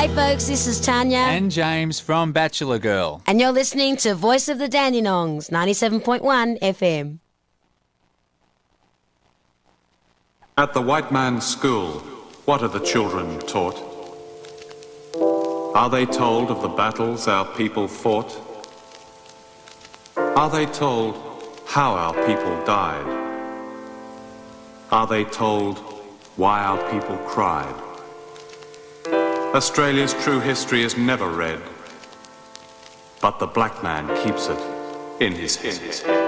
Hey folks, this is Tanya. And James from Bachelor Girl. And you're listening to Voice of the Dandenongs, 97.1 FM. At the white man's school, what are the children taught? Are they told of the battles our people fought? Are they told how our people died? Are they told why our people cried? Australia's true history is never read, but the black man keeps it in his head.